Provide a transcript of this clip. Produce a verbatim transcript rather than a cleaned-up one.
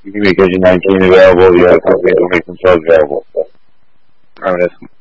Because you're nineteen available, the other companies will make themselves available. Primitive.